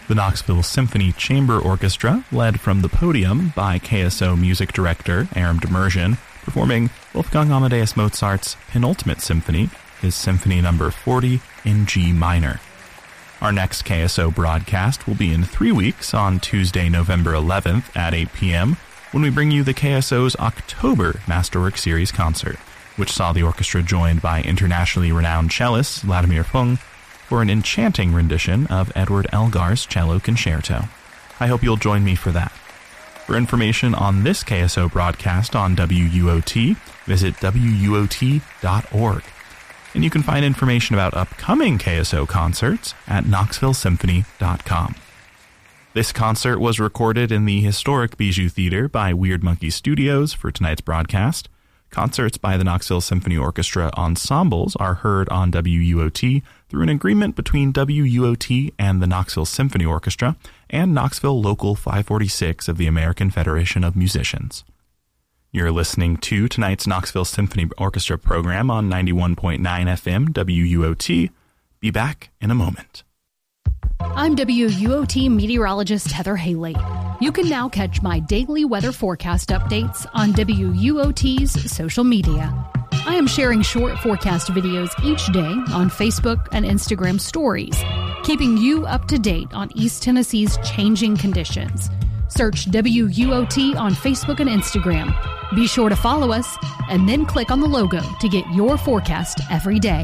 The Knoxville Symphony Chamber Orchestra, led from the podium by KSO music director Aram Demirjian, performing Wolfgang Amadeus Mozart's penultimate symphony, his Symphony No. 40 in G minor. Our next KSO broadcast will be in 3 weeks on Tuesday, November 11th at 8 p.m. when we bring you the KSO's October Masterwork Series concert, which saw the orchestra joined by internationally renowned cellist Vladimir Fung for an enchanting rendition of Edward Elgar's Cello Concerto. I hope you'll join me for that. For information on this KSO broadcast on WUOT, visit WUOT.org. And you can find information about upcoming KSO concerts at KnoxvilleSymphony.com. This concert was recorded in the historic Bijou Theater by Weird Monkey Studios for tonight's broadcast. Concerts by the Knoxville Symphony Orchestra ensembles are heard on WUOT through an agreement between WUOT and the Knoxville Symphony Orchestra and Knoxville Local 546 of the American Federation of Musicians. You're listening to tonight's Knoxville Symphony Orchestra program on 91.9 FM WUOT. Be back in a moment. I'm WUOT meteorologist Heather Haley. You can now catch my daily weather forecast updates on WUOT's social media. I am sharing short forecast videos each day on Facebook and Instagram stories, keeping you up to date on East Tennessee's changing conditions. Search WUOT on Facebook and Instagram. Be sure to follow us and then click on the logo to get your forecast every day.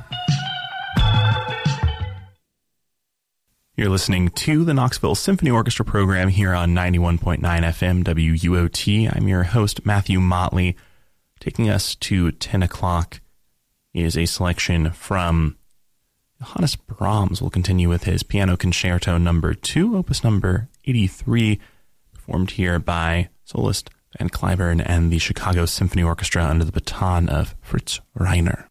You're listening to the Knoxville Symphony Orchestra program here on 91.9 FM WUOT. I'm your host, Matthew Motley. Taking us to 10 o'clock is a selection from Johannes Brahms. We'll continue with his Piano Concerto No. 2, Opus No. 83, performed here by soloist Van Cliburn and the Chicago Symphony Orchestra under the baton of Fritz Reiner.